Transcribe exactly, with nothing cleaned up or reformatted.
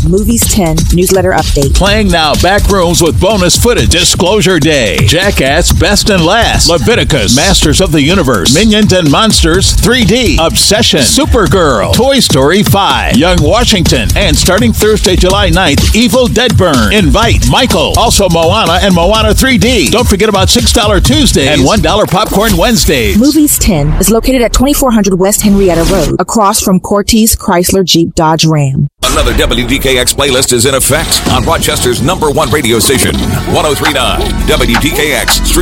Movies ten newsletter update. Playing now, Backrooms with bonus footage. Disclosure Day. Jackass Best and Last. Leviticus. Masters of the Universe. Minions and Monsters three D. Obsession. Supergirl. Toy Story five. Young Washington. And starting Thursday, July ninth, Evil Dead Burn. Invite Michael. Also Moana and Moana three D. Don't forget about six dollars Tuesdays and one dollar Popcorn Wednesdays. Movies ten is located at twenty-four hundred West Henrietta Road, across from Cortez Chrysler Jeep Dodge Ram. Another W D K X playlist is in effect on Rochester's number one radio station, one oh three point nine W D K X.